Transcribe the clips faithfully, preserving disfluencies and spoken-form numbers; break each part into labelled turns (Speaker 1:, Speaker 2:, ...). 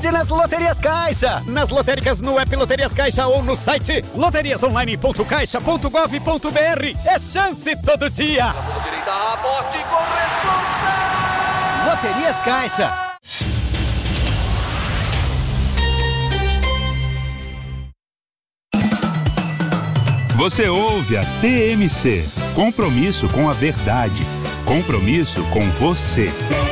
Speaker 1: sorte nas Loterias Caixa. Nas lotéricas, no app Loterias Caixa ou no site loterias online ponto caixa ponto gov ponto br. É chance todo dia.
Speaker 2: Direita, aposte com responsa.
Speaker 1: Loterias Caixa.
Speaker 3: Você ouve a T M C. Compromisso com a verdade. Compromisso com você.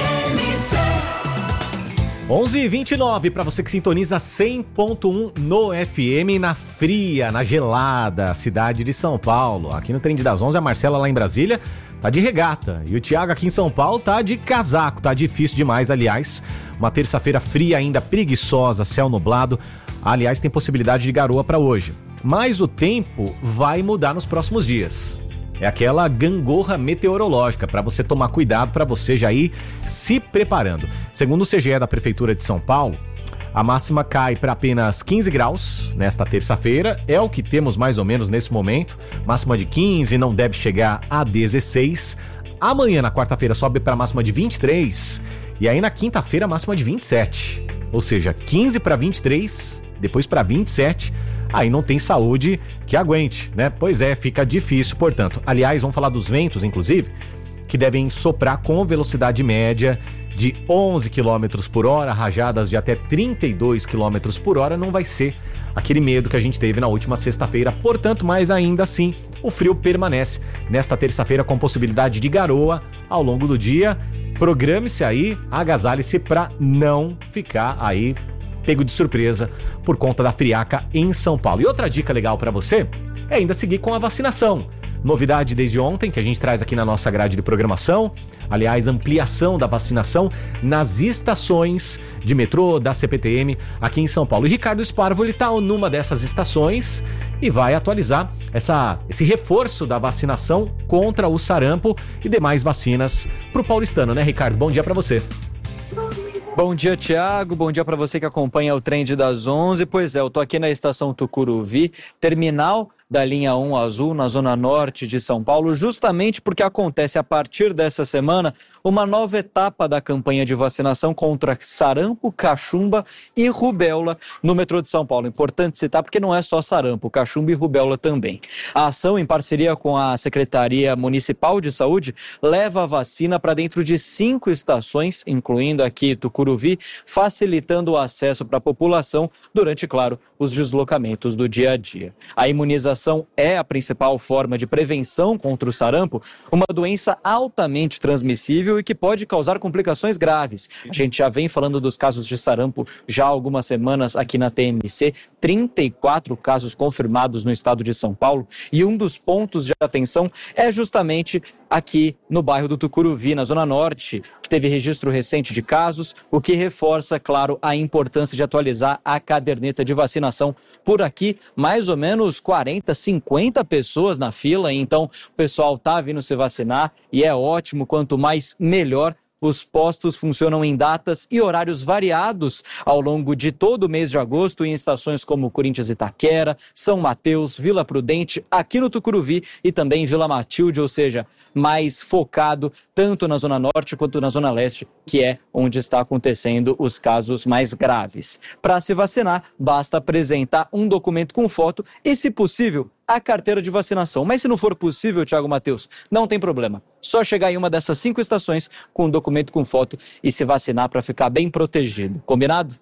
Speaker 4: onze e vinte e nove, para você que sintoniza cem ponto um no F M, na fria, na gelada cidade de São Paulo. Aqui no Trend das onze, a Marcela lá em Brasília tá de regata. E o Thiago aqui em São Paulo tá de casaco. Tá difícil demais, aliás. Uma terça-feira fria ainda, preguiçosa, céu nublado. Aliás, tem possibilidade de garoa para hoje. Mas o tempo vai mudar nos próximos dias. É aquela gangorra meteorológica para você tomar cuidado, para você já ir se preparando. Segundo o C G E da Prefeitura de São Paulo, a máxima cai para apenas quinze graus nesta terça-feira. É o que temos mais ou menos nesse momento. Máxima de quinze, não deve chegar a dezesseis. Amanhã, na quarta-feira, sobe para a máxima de vinte e três. E aí na quinta-feira, a máxima de vinte e sete. Ou seja, quinze para vinte e três, depois para vinte e sete. Aí não tem saúde que aguente, né? Pois é, fica difícil, portanto. Aliás, vamos falar dos ventos, inclusive, que devem soprar com velocidade média de onze quilômetros por hora, rajadas de até trinta e dois quilômetros por hora. Não vai ser aquele medo que a gente teve na última sexta-feira, portanto, mas ainda assim, o frio permanece nesta terça-feira com possibilidade de garoa ao longo do dia. Programe-se aí, agasalhe-se para não ficar aí pego de surpresa por conta da friaca em São Paulo. E outra dica legal para você é ainda seguir com a vacinação. Novidade desde ontem que a gente traz aqui na nossa grade de programação. Aliás, ampliação da vacinação nas estações de metrô da C P T M aqui em São Paulo. E Ricardo Sparvo, ele está numa dessas estações e vai atualizar essa, esse reforço da vacinação contra o sarampo e demais vacinas para o paulistano, né, Ricardo? Bom dia para você.
Speaker 5: Bom dia, Thiago. Bom dia para você que acompanha o Trend das onze. Pois é, eu tô aqui na estação Tucuruvi, terminal da linha um azul, na zona norte de São Paulo, justamente porque acontece a partir dessa semana uma nova etapa da campanha de vacinação contra sarampo, cachumba e rubéola no metrô de São Paulo. Importante citar porque não é só sarampo, cachumba e rubéola também. A ação, em parceria com a Secretaria Municipal de Saúde, leva a vacina para dentro de cinco estações, incluindo aqui Tucuruvi, facilitando o acesso para a população durante, claro, os deslocamentos do dia a dia. A imunização é a principal forma de prevenção contra o sarampo, uma doença altamente transmissível e que pode causar complicações graves. A gente já vem falando dos casos de sarampo já há algumas semanas aqui na T M C, trinta e quatro casos confirmados no estado de São Paulo, e um dos pontos de atenção é justamente aqui no bairro do Tucuruvi, na Zona Norte, que teve registro recente de casos, o que reforça, claro, a importância de atualizar a caderneta de vacinação. Por aqui, mais ou menos quarenta, cinquenta pessoas na fila, então o pessoal está vindo se vacinar e é ótimo, quanto mais melhor. Os postos funcionam em datas e horários variados ao longo de todo o mês de agosto em estações como Corinthians Itaquera, São Mateus, Vila Prudente, aqui no Tucuruvi e também Vila Matilde, ou seja, mais focado tanto na Zona Norte quanto na Zona Leste, que é onde está acontecendo os casos mais graves. Para se vacinar, basta apresentar um documento com foto e, se possível, a carteira de vacinação. Mas se não for possível, Thiago Matheus, não tem problema. Só chegar em uma dessas cinco estações com um documento com foto e se vacinar para ficar bem protegido. Combinado?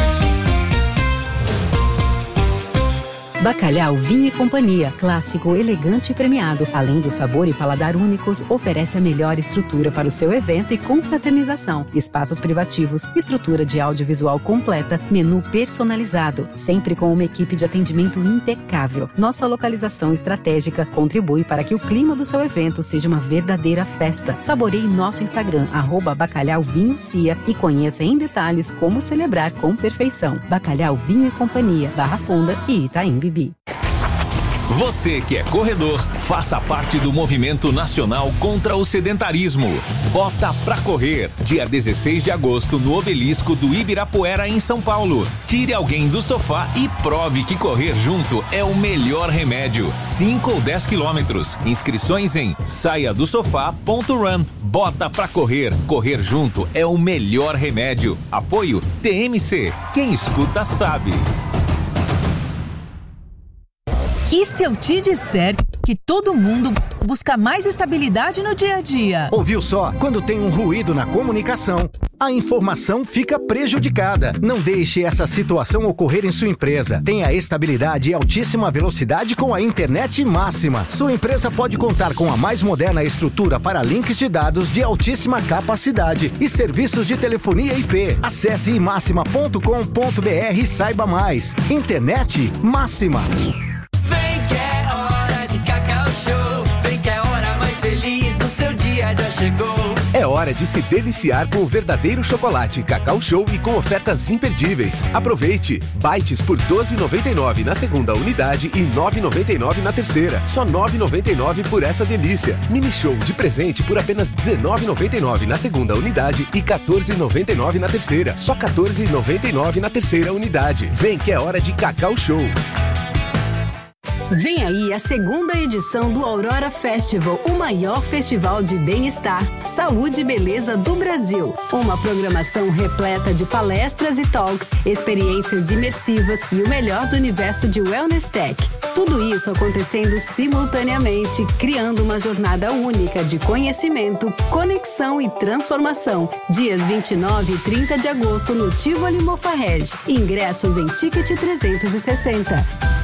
Speaker 6: Bacalhau Vinho e Companhia, clássico, elegante e premiado. Além do sabor e paladar únicos, oferece a melhor estrutura para o seu evento e confraternização. Espaços privativos, estrutura de audiovisual completa, menu personalizado, sempre com uma equipe de atendimento impecável. Nossa localização estratégica contribui para que o clima do seu evento seja uma verdadeira festa. Saboreie nosso Instagram, arroba Bacalhau Vinho Cia, e conheça em detalhes como celebrar com perfeição. Bacalhau Vinho e Companhia, Barra Funda e Itaim Bibi.
Speaker 7: Você que é corredor, faça parte do movimento nacional contra o sedentarismo. Bota pra correr, dia dezesseis de agosto no Obelisco do Ibirapuera em São Paulo. Tire alguém do sofá e prove que correr junto é o melhor remédio. cinco ou dez quilômetros. Inscrições em saia do sofá ponto run. Bota pra correr, correr junto é o melhor remédio. Apoio T M C. Quem escuta sabe.
Speaker 8: E se eu te disser que todo mundo busca mais estabilidade no dia a dia?
Speaker 9: Ouviu só? Quando tem um ruído na comunicação, a informação fica prejudicada. Não deixe essa situação ocorrer em sua empresa. Tenha estabilidade e altíssima velocidade com a internet máxima. Sua empresa pode contar com a mais moderna estrutura para links de dados de altíssima capacidade e serviços de telefonia I P. Acesse i máxima ponto com ponto b r e saiba mais. Internet máxima.
Speaker 10: Feliz do seu dia já chegou.
Speaker 11: É hora de se deliciar com o verdadeiro chocolate Cacau Show e com ofertas imperdíveis. Aproveite! Bites por doze reais e noventa e nove centavos na segunda unidade e nove reais e noventa e nove centavos na terceira. Só nove reais e noventa e nove centavos por essa delícia. Mini Show de presente por apenas dezenove reais e noventa e nove centavos na segunda unidade e quatorze reais e noventa e nove centavos na terceira. Só quatorze reais e noventa e nove centavos na terceira unidade. Vem que é hora de Cacau Show.
Speaker 6: Vem aí a segunda edição do Aurora Festival, o maior festival de bem-estar, saúde e beleza do Brasil. Uma programação repleta de palestras e talks, experiências imersivas e o melhor do universo de Wellness Tech. Tudo isso acontecendo simultaneamente, criando uma jornada única de conhecimento, conexão e transformação. Dias vinte e nove e trinta de agosto no Tivoli Mofarrege. Ingressos em Ticket trezentos e sessenta.